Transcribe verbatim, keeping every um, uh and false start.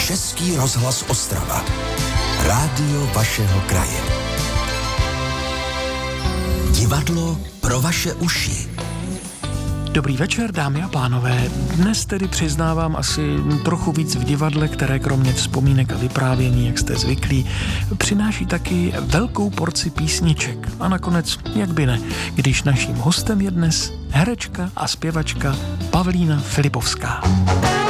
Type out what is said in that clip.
Český rozhlas Ostrava. Rádio vašeho kraje. Divadlo pro vaše uši. Dobrý večer, dámy a pánové. Dnes tedy přiznávám asi trochu víc v divadle, které kromě vzpomínek a vyprávění, jak jste zvyklí, přináší taky velkou porci písniček. A nakonec, jak by ne, když naším hostem je dnes herečka a zpěvačka Pavlína Filipovská.